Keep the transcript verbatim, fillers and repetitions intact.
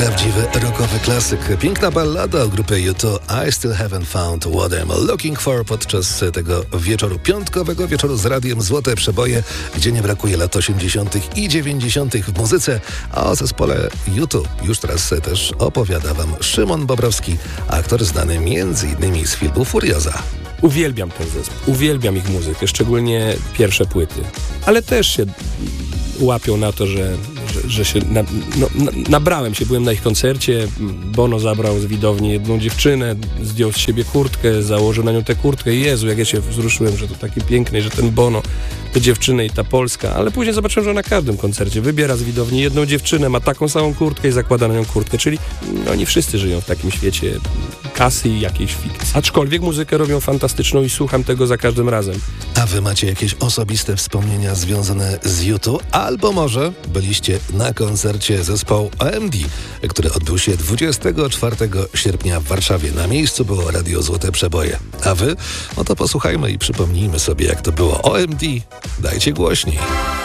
Prawdziwy rockowy klasyk. Piękna ballada o grupie U dwa I Still Haven't Found What I'm Looking For podczas tego wieczoru, piątkowego wieczoru z radiem Złote Przeboje, gdzie nie brakuje lat osiemdziesiątych i dziewięćdziesiątych w muzyce, a o zespole U dwa już teraz też opowiada wam Szymon Bobrowski, aktor znany między innymi z filmu Furioza. Uwielbiam ten zespół, uwielbiam ich muzykę, szczególnie pierwsze płyty, ale też się łapią na to, że, że, że się na, no, na, nabrałem się, byłem na ich koncercie. Bono zabrał z widowni jedną dziewczynę, zdjął z siebie kurtkę, założył na nią tę kurtkę i Jezu, jak ja się wzruszyłem, że to takie piękne, że ten Bono, te dziewczyny i ta Polska, ale później zobaczyłem, że na każdym koncercie wybiera z widowni jedną dziewczynę, ma taką samą kurtkę i zakłada na nią kurtkę, czyli no, nie wszyscy żyją w takim świecie kasy i jakiejś fikcji. Aczkolwiek muzykę robią fantastyczną i słucham tego za każdym razem. A wy macie jakieś osobiste wspomnienia związane z U dwa? Albo może byliście na koncercie zespołu O M D, który odbył się dwudziestego czwartego sierpnia w Warszawie. Na miejscu było Radio Złote Przeboje. A wy? No to posłuchajmy i przypomnijmy sobie, jak to było. O M D, dajcie głośniej.